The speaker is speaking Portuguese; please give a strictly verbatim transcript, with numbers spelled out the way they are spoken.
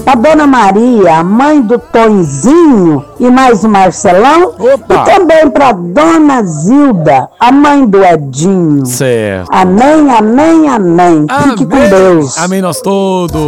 pra Dona Maria, a mãe do Tonzinho e mais o Marcelão. Opa. E também pra Dona Zilda, a mãe do Edinho. Certo. Amém, amém, amém. Fique Amém. com Deus. Amém nós todos.